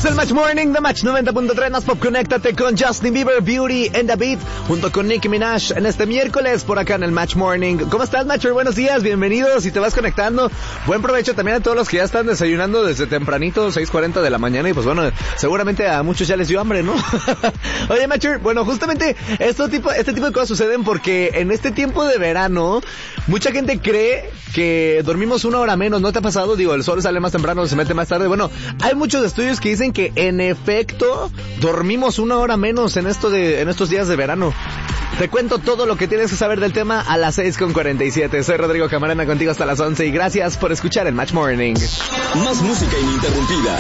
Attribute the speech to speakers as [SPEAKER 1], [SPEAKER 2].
[SPEAKER 1] Es el Match Morning de Match 90.3 más pop. Conéctate con Justin Bieber, Beauty and the Beat, junto con Nicki Minaj en este miércoles por acá en el Match Morning. ¿Cómo estás, Matcher? Buenos días, bienvenidos. Si te vas conectando, buen provecho también a todos los que ya están desayunando desde tempranito, 6:40 de la mañana. Y pues bueno, seguramente a muchos ya les dio hambre, ¿no? Oye, Matcher, bueno, justamente este tipo de cosas suceden porque en este tiempo de verano mucha gente cree que dormimos una hora menos. ¿No te ha pasado? Digo, el sol sale más temprano, se mete más tarde. Bueno, hay muchos estudios que dicen que en efecto dormimos una hora menos en estos días de verano. Te cuento todo lo que tienes que saber del tema a las 6:47. Soy Rodrigo Camarena, contigo hasta las 11 y gracias por escuchar el Match Morning.
[SPEAKER 2] Más música ininterrumpida.